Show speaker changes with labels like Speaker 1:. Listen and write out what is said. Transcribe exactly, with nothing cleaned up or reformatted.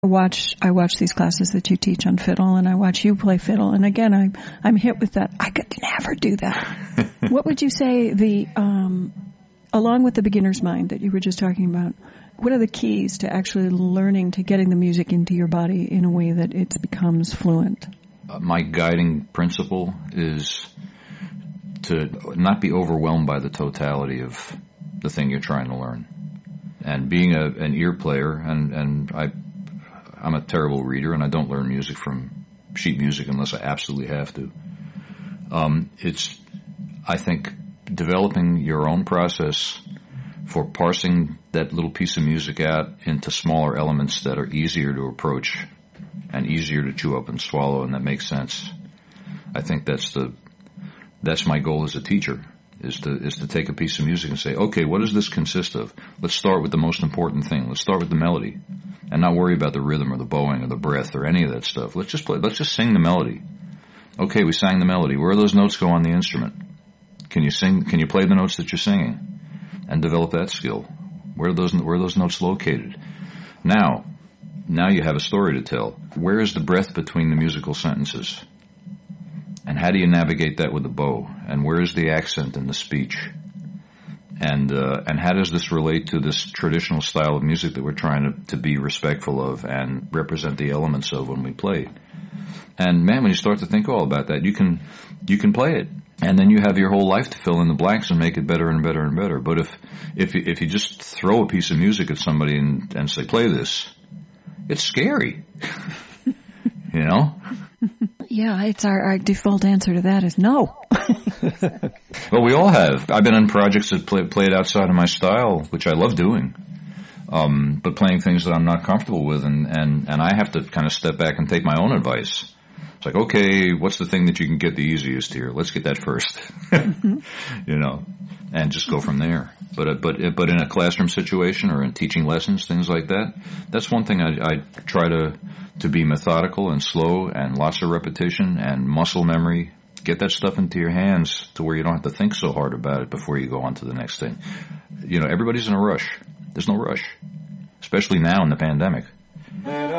Speaker 1: watch I watch these classes that you teach on fiddle, and I watch you play fiddle, and again I'm I'm hit with that. I could never do that. What would you say the um, along with the beginner's mind that you were just talking about? What are the keys to actually learning to getting the music into your body in a way that it becomes fluent?
Speaker 2: Uh, my guiding principle is to not be overwhelmed by the totality of the thing you're trying to learn. And being a, an ear player, and, and I, I'm a terrible reader, and I don't learn music from sheet music unless I absolutely have to. Um, it's, I think, developing your own process for parsing that little piece of music out into smaller elements that are easier to approach and easier to chew up and swallow, and that makes sense. I think that's the that's my goal as a teacher, is to is to take a piece of music and say, okay, what does this consist of? Let's start with the most important thing. Let's start with the melody, and not worry about the rhythm or the bowing or the breath or any of that stuff. Let's just play. Let's just sing the melody. Okay, we sang the melody. Where do those notes go on the instrument? Can you sing? Can you play the notes that you're singing? And develop that skill. Where are those where are those notes located? Now, now you have a story to tell. Where is the breath between the musical sentences? And how do you navigate that with the bow? And where is the accent in the speech? And uh, and how does this relate to this traditional style of music that we're trying to, to be respectful of and represent the elements of when we play? And man, when you start to think all about that, you can you can play it. And then you have your whole life to fill in the blanks and make it better and better and better. But if if you, if you just throw a piece of music at somebody and, and say, play this, it's scary. You know?
Speaker 1: Yeah, it's our, our default answer to that is no.
Speaker 2: Well, we all have. I've been on projects that play, played outside of my style, which I love doing. Um, but playing things that I'm not comfortable with, and, and, and I have to kind of step back and take my own advice. It's like, okay, what's the thing that you can get the easiest here? Let's get that first, mm-hmm. You know, and just go from there. But uh, but but in a classroom situation or in teaching lessons, things like that, that's one thing I, I try to to be methodical and slow and lots of repetition and muscle memory. Get that stuff into your hands to where you don't have to think so hard about it before you go on to the next thing. You know, everybody's in a rush. There's no rush, especially now in the pandemic.